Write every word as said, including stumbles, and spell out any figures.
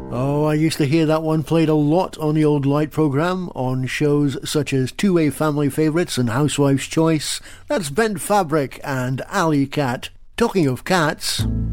Oh, I used to hear that one played a lot on the old Light programme, on shows such as Two-Way Family Favourites and Housewife's Choice. That's Bent Fabric and Alley Cat. Talking of cats...